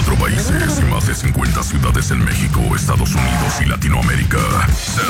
24 países y más de 50 ciudades en México, Estados Unidos y Latinoamérica.